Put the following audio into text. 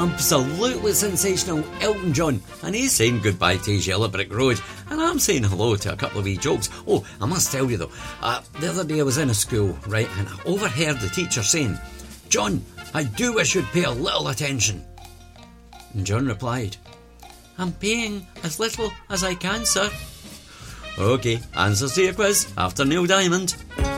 absolutely sensational Elton John, and he's saying goodbye to his yellow brick road, and I'm saying hello to a couple of wee jokes. Oh, I must tell you though, the other day I was in a school, right, and I overheard the teacher saying, "John, I do wish you'd pay a little attention." And John replied, "I'm paying as little as I can, sir." OK, answers to your quiz after Neil Diamond.